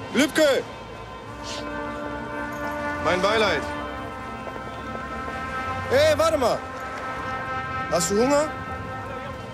Lübke! Mein Beileid. Hey, warte mal. Hast du Hunger?